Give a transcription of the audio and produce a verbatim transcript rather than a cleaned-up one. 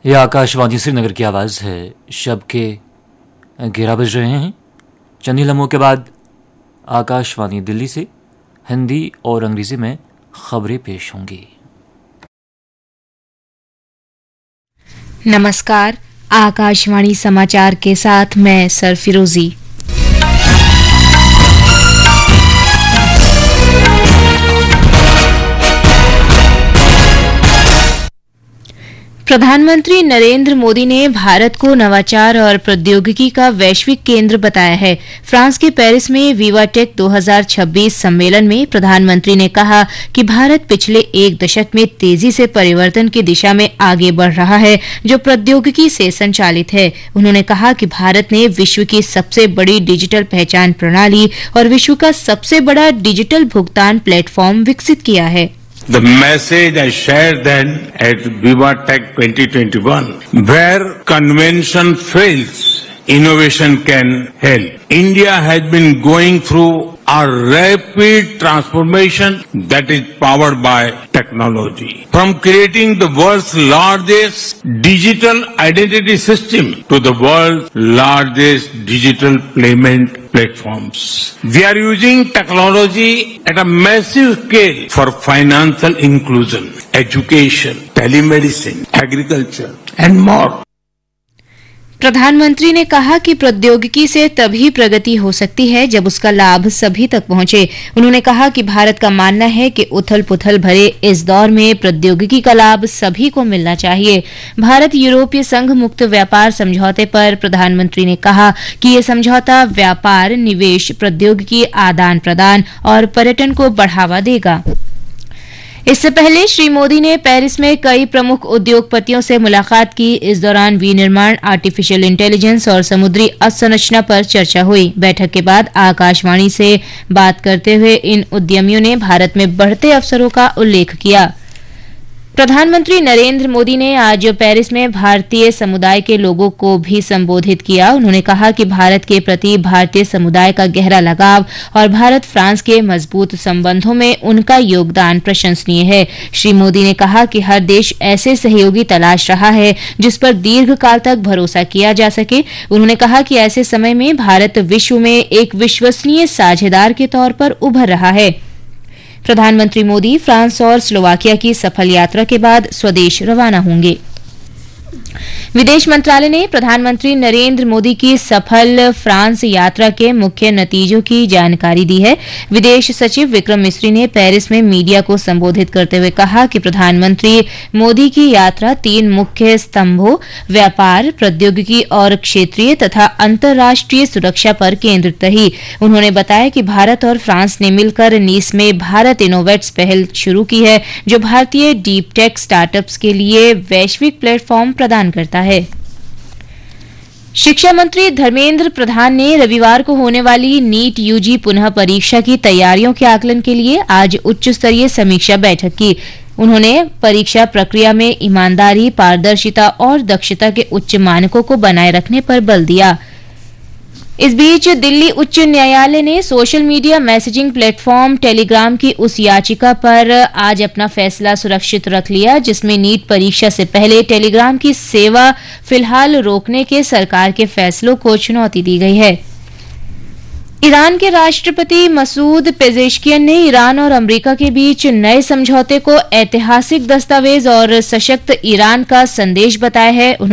यह आकाशवाणी श्रीनगर की आवाज़ है। शब के ग्यारह बज रहे हैं। चंद ही लम्हों के बाद आकाशवाणी दिल्ली से हिंदी और अंग्रेजी में खबरें पेश होंगी। नमस्कार, आकाशवाणी समाचार के साथ मैं सरफिरोजी। प्रधानमंत्री नरेंद्र मोदी ने भारत को नवाचार और प्रौद्योगिकी का वैश्विक केंद्र बताया है। फ्रांस के पेरिस में विवाटेक दो हज़ार छब्बीस सम्मेलन में प्रधानमंत्री ने कहा कि भारत पिछले एक दशक में तेजी से परिवर्तन की दिशा में आगे बढ़ रहा है, जो प्रौद्योगिकी से संचालित है। उन्होंने कहा कि भारत ने विश्व की सबसे बड़ी डिजिटल पहचान प्रणाली और विश्व का सबसे बड़ा डिजिटल भुगतान प्लेटफॉर्म विकसित किया है। The message I shared then at VivaTech twenty twenty-one, where convention fails, innovation can help. India has been going through a rapid transformation that is powered by technology. From creating the world's largest digital identity system to the world's largest digital payment platforms. We are using technology at a massive scale for financial inclusion, education, telemedicine, agriculture, and more. प्रधानमंत्री ने कहा कि प्रौद्योगिकी से तभी प्रगति हो सकती है जब उसका लाभ सभी तक पहुंचे। उन्होंने कहा कि भारत का मानना है कि उथल-पुथल भरे इस दौर में प्रौद्योगिकी का लाभ सभी को मिलना चाहिए। भारत यूरोपीय संघ मुक्त व्यापार समझौते पर प्रधानमंत्री ने कहा कि ये समझौता व्यापार, निवेश, प्रौद्योगिकी आदान प्रदान और पर्यटन को बढ़ावा देगा। इससे पहले श्री मोदी ने पेरिस में कई प्रमुख उद्योगपतियों से मुलाकात की। इस दौरान विनिर्माण, आर्टिफिशियल इंटेलिजेंस और समुद्री अवसंरचना पर चर्चा हुई। बैठक के बाद आकाशवाणी से बात करते हुए इन उद्यमियों ने भारत में बढ़ते अवसरों का उल्लेख किया। प्रधानमंत्री नरेंद्र मोदी ने आज पेरिस में भारतीय समुदाय के लोगों को भी संबोधित किया। उन्होंने कहा कि भारत के प्रति भारतीय समुदाय का गहरा लगाव और भारत फ्रांस के मजबूत संबंधों में उनका योगदान प्रशंसनीय है। श्री मोदी ने कहा कि हर देश ऐसे सहयोगी तलाश रहा है जिस पर दीर्घकाल तक भरोसा किया जा सके। उन्होंने कहा कि ऐसे समय में भारत विश्व में एक विश्वसनीय साझेदार के तौर पर उभर रहा है। प्रधानमंत्री मोदी फ्रांस और स्लोवाकिया की सफल यात्रा के बाद स्वदेश रवाना होंगे। विदेश मंत्रालय ने प्रधानमंत्री नरेंद्र मोदी की सफल फ्रांस यात्रा के मुख्य नतीजों की जानकारी दी है। विदेश सचिव विक्रम मिस्री ने पेरिस में मीडिया को संबोधित करते हुए कहा कि प्रधानमंत्री मोदी की यात्रा तीन मुख्य स्तंभों व्यापार, प्रौद्योगिकी और क्षेत्रीय तथा अंतर्राष्ट्रीय सुरक्षा पर केंद्रित रही। उन्होंने बताया कि भारत और फ्रांस ने मिलकर नीस में भारत इनोवेट्स पहल शुरू की है, जो भारतीय डीप टेक स्टार्टअप्स के लिए वैश्विक प्लेटफॉर्म प्रदान करता है। शिक्षा मंत्री धर्मेंद्र प्रधान ने रविवार को होने वाली नीट यूजी पुनः परीक्षा की तैयारियों के आकलन के लिए आज उच्च स्तरीय समीक्षा बैठक की। उन्होंने परीक्षा प्रक्रिया में ईमानदारी, पारदर्शिता और दक्षता के उच्च मानकों को बनाए रखने पर बल दिया। इस बीच दिल्ली उच्च न्यायालय ने social media messaging platform Telegram की उस याचिका पर आज अपना फैसला सुरक्षित रख लिया जिसमें नीट परीक्षा से पहले टेलीग्राम की सेवा फिलहाल रोकने के सरकार के फैसलों को चुनौती दी गई है। ईरान के राष्ट्रपति मसूद पेजेश्कियन ने ईरान और अमेरिका के बीच नए समझौते को ऐतिहासिक दस्तावेज और सशक्त ईरान का संदेश बताया है।